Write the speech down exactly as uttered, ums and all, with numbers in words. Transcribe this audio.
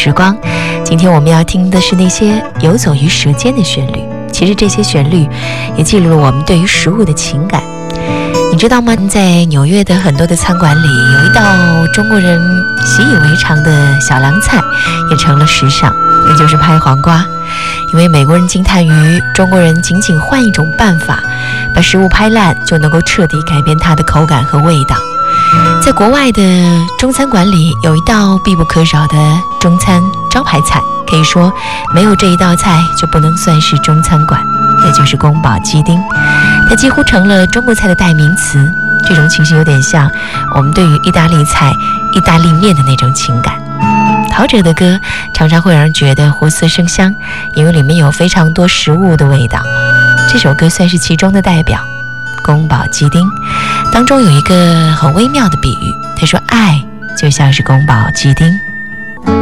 时光。今天我们要听的是那些游走于舌尖的旋律，其实这些旋律也记录了我们对于食物的情感。你知道吗？在纽约的很多的餐馆里，有一道中国人习以为常的小凉菜也成了时尚，那就是拍黄瓜。因为美国人惊叹于中国人仅仅换一种办法把食物拍烂，就能够彻底改变它的口感和味道。在国外的中餐馆里，有一道必不可少的中餐招牌菜，可以说没有这一道菜就不能算是中餐馆，也就是宫保鸡丁。它几乎成了中国菜的代名词。这种情形有点像我们对于意大利菜、意大利面的那种情感。陶喆的歌常常会让人觉得活色生香，因为里面有非常多食物的味道。这首歌算是其中的代表，宫保鸡丁当中有一个很微妙的比喻，他说爱就像是宫保鸡丁。